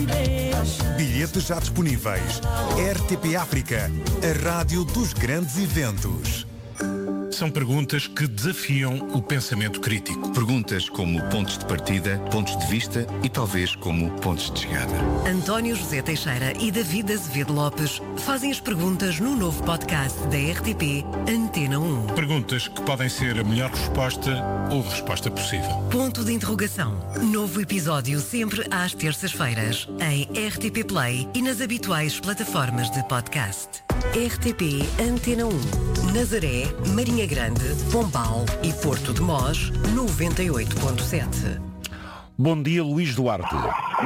Bilhetes já disponíveis. RTP África, a rádio dos grandes eventos. São perguntas que desafiam o pensamento crítico. Perguntas como pontos de partida, pontos de vista e talvez como pontos de chegada. António José Teixeira e David Azevedo Lopes fazem as perguntas no novo podcast da RTP Antena 1. Perguntas que podem ser a melhor resposta ou resposta possível. Ponto de interrogação. Novo episódio sempre às terças-feiras em RTP Play e nas habituais plataformas de podcast. RTP Antena 1. Nazaré, Marinha Grande, Pombal e Porto de Mós, 98.7. Bom dia, Luís Duarte.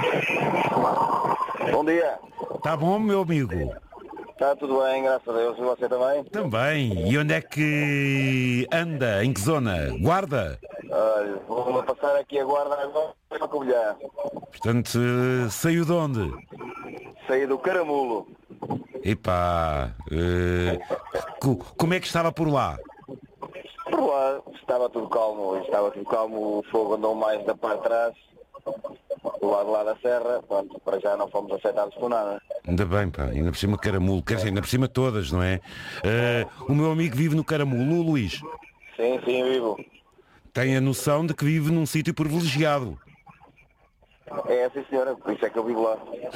Bom dia. Tá bom, meu amigo? Está tudo bem, graças a Deus. E você também? Também. E onde é que anda? Em que zona? Guarda? Olha, vou passar aqui a guarda agora para Covilhã. Portanto, saiu de onde? Saí do Caramulo. Epá, como é que estava por lá? Por lá estava tudo calmo, o fogo andou mais da parte de trás, do lado lá da serra, pronto, para já não fomos afetados por nada. Ainda bem, pá, ainda por cima Caramulo, quer dizer, ainda por cima todas, não é? O meu amigo vive no Caramulo, o Luís. Sim, vivo. Tem a noção de que vive num sítio privilegiado. É, sim senhora, por isso é que eu vivo lá.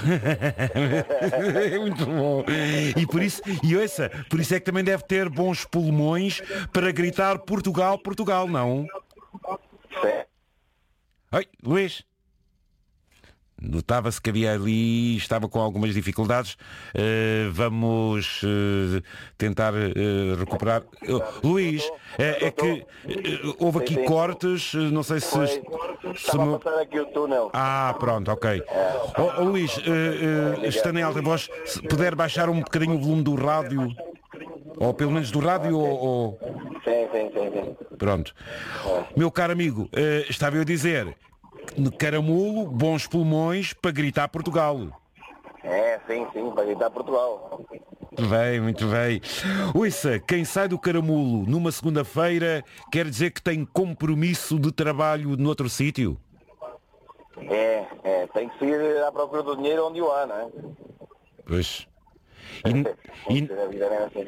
É muito bom. E por isso é que também deve ter bons pulmões para gritar Portugal, Portugal, não? Sim. Oi, Luís. Notava-se que havia ali, estava com algumas dificuldades. Vamos tentar recuperar. Luís, é que houve aqui cortes, não sei se... Estava a passar aqui o túnel. Ah, pronto, ok. Luís, estando em alta voz, se puder baixar um bocadinho o volume do rádio, ou pelo menos do rádio, ou... Sim. Pronto. Meu caro amigo, estava eu a dizer... No Caramulo, bons pulmões para gritar Portugal. É, sim, para gritar Portugal. Muito bem. Ouça, quem sai do Caramulo numa segunda-feira quer dizer que tem compromisso de trabalho noutro sítio? É, tem que seguir à procura do dinheiro onde o há, não é? Pois. A vida é assim.